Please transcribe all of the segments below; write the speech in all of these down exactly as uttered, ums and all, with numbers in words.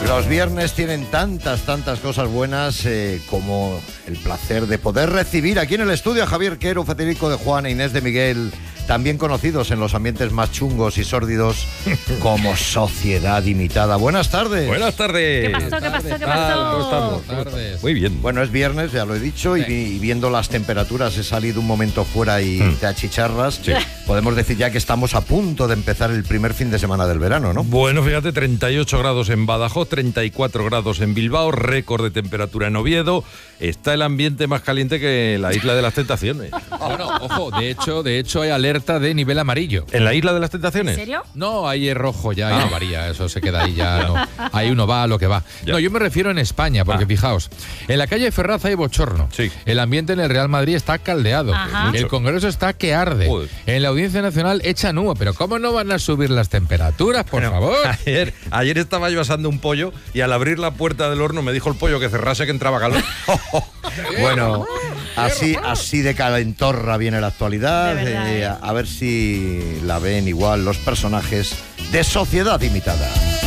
Los viernes tienen tantas, tantas cosas buenas eh, como el placer de poder recibir aquí en el estudio a Javier Quero, Federico de Juan e Inés de Miguel, también conocidos en los ambientes más chungos y sórdidos como Sociedad Imitada. Buenas tardes. Buenas tardes. ¿Qué pasó? ¿Qué pasó? ¿Qué ¿Cómo estamos? pasó? Tardes. Muy bien. Bueno, es viernes, ya lo he dicho, sí. y, y viendo las temperaturas, he salido un momento fuera y mm. te achicharras. Sí. Podemos decir ya que estamos a punto de empezar el primer fin de semana del verano, ¿no? Bueno, fíjate, treinta y ocho grados en Badajoz, treinta y cuatro grados en Bilbao, récord de temperatura en Oviedo. Está el ambiente más caliente que la Isla de las Tentaciones. Bueno, ojo, de hecho, de hecho hay alerta de nivel amarillo. ¿En la Isla de las Tentaciones? ¿En serio? No, ahí es rojo ya, ah. no varía, eso se queda ahí ya. No. Ahí uno va a lo que va. Ya. No, yo me refiero en España, porque ah. fijaos, en la calle Ferraz hay bochorno. Sí. El ambiente en el Real Madrid está caldeado. Ajá. El Congreso está que arde. Joder. En la Audiencia Nacional echan humo. Pero ¿cómo no van a subir las temperaturas, por bueno, favor? Ayer, ayer estaba yo asando un pollo y al abrir la puerta del horno me dijo el pollo que cerrase, que entraba calor. Bueno, así, así de calentorra viene la actualidad. De eh, a, a ver si la ven igual los personajes de Sociedad Imitada.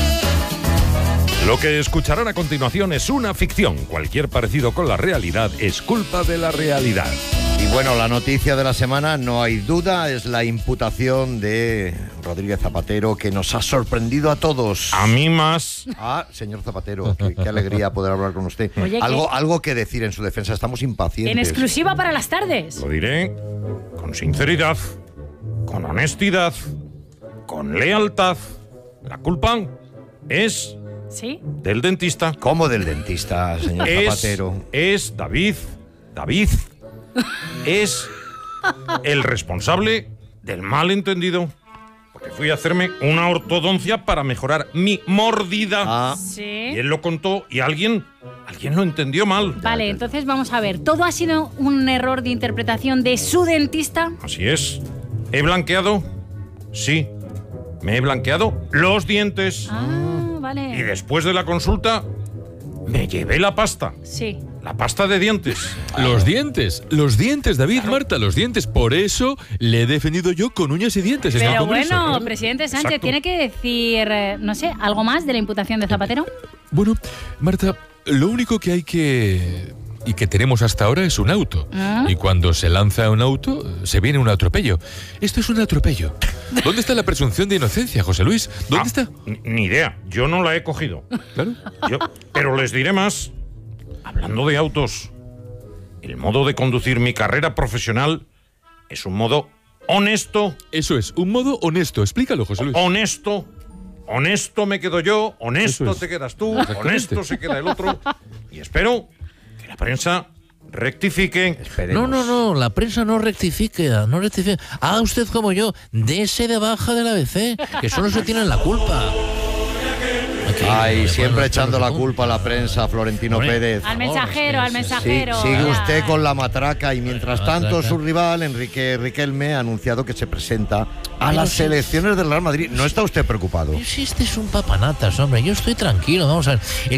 Lo que escucharán a continuación es una ficción. Cualquier parecido con la realidad es culpa de la realidad. Y bueno, la noticia de la semana, no hay duda, es la imputación de Rodríguez Zapatero, que nos ha sorprendido a todos. A mí más. Ah, señor Zapatero, qué, qué alegría poder hablar con usted. Oye, algo, algo que decir en su defensa, estamos impacientes. En exclusiva para las tardes. Lo diré con sinceridad, con honestidad, con lealtad. La culpa es... ¿Sí? Del dentista. ¿Cómo del dentista, señor es, Zapatero? Es David, David, es el responsable del malentendido. Porque fui a hacerme una ortodoncia para mejorar mi mordida. Ah. ¿Sí? Y él lo contó y alguien, alguien lo entendió mal. Vale, entonces vamos a ver. ¿Todo ha sido un error de interpretación de su dentista? Así es. ¿He blanqueado? Sí. Me he blanqueado los dientes. Ah, vale. Y después de la consulta, me llevé la pasta. Sí. La pasta de dientes. Los dientes, los dientes, David, claro. Marta, los dientes. Por eso le he defendido yo con uñas y dientes. Pero en el Congreso, bueno, claro. presidente Sánchez, Exacto. ¿tiene que decir, eh, no sé, algo más de la imputación de Zapatero? Bueno, Marta, lo único que hay que... y que tenemos hasta ahora es un auto. ¿Ah? Y cuando se lanza un auto, se viene un atropello. Esto es un atropello. ¿Dónde está la presunción de inocencia, José Luis? ¿Dónde ah, está? Ni idea, yo no la he cogido. Claro. Yo, pero les diré más. Hablando de autos, el modo de conducir mi carrera profesional es un modo honesto. Eso es, un modo honesto. Explícalo, José Luis. Honesto. Honesto me quedo yo, honesto es. te quedas tú, honesto se queda el otro. Y espero que la prensa rectifique. No, no, no, la prensa no rectifique, no rectifique. Haga usted como yo, dese de baja del A B C, que solo se tienen la culpa. Okay, Ay, no, siempre bueno, echando la culpa a la prensa, Florentino Hombre, Pérez. Al mensajero, al mensajero. Sí, sigue ya. usted con la matraca y mientras tanto su rival, Enrique Riquelme, ha anunciado que se presenta a Pero las sí. selecciones del Real Madrid. ¿No está usted preocupado? Pero si este es un papanatas, hombre, yo estoy tranquilo, vamos a ver.